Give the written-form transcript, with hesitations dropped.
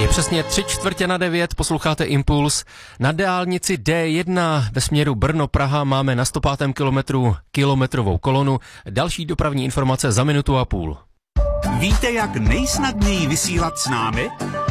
Je přesně 8:45, posloucháte Impuls. Na dálnici D1 ve směru Brno-Praha máme na 105. kilometru kilometrovou kolonu. Další dopravní informace za minutu a půl. Víte, jak nejsnadněji vysílat s námi?